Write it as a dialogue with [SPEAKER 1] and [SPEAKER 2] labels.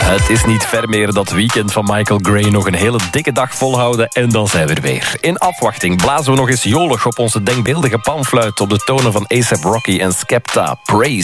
[SPEAKER 1] Het is niet ver meer dat weekend van Michael Gray. Nog een hele dikke dag volhouden en dan zijn we er weer. In afwachting blazen we nog eens jolig op onze denkbeeldige panfluit op de tonen van A$AP Rocky en Skepta. Praise.